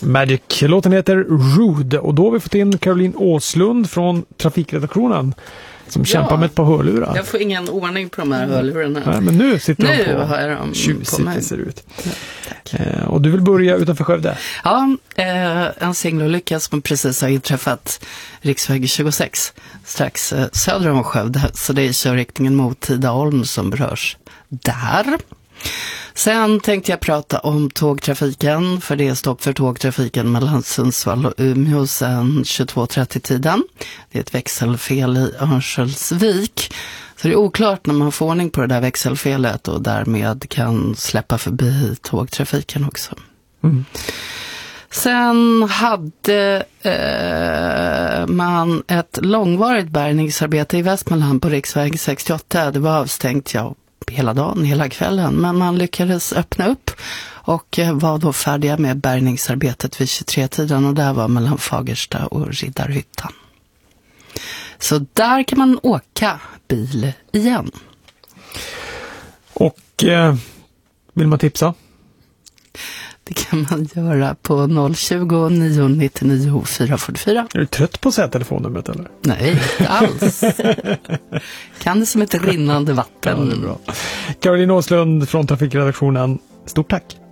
Magic. Låten heter Rude och då har vi fått in Caroline Åslund från trafikredaktionen som kämpar med ett par hörlurar. Jag får ingen ordning på de här hörlurarna. Nej, men nu sitter de på. Har jag dem tjusigt på mig. Det ser ut. Ja, tack. Och du vill börja utanför Skövde? Ja, en singelolycka som precis har inträffat riksväg 26 strax söder om Skövde. Så det är körriktningen mot Tidaholm som berörs där. Sen tänkte jag prata om tågtrafiken, för det är stopp för tågtrafiken mellan Sundsvall och Umeå sedan 22:30-tiden. Det är ett växelfel i Örnsköldsvik. Så det är oklart när man får ordning på det där växelfelet och därmed kan släppa förbi tågtrafiken också. Mm. Sen hade man ett långvarigt bärgningsarbete i Västmanland på riksväg 68. Det var avstängt, hela dagen, hela kvällen. Men man lyckades öppna upp och var då färdiga med bärgningsarbetet vid 23-tiden och där var mellan Fagersta och Riddarhyttan. Så där kan man åka bil igen. Och vill man tipsa? Det kan man göra på 020 999 444. Är du trött på att säga telefonnumret eller? Nej, inte alls. Kan det som ett rinnande vatten. Ja, det är bra. Caroline Åslund från trafikredaktionen, stort tack.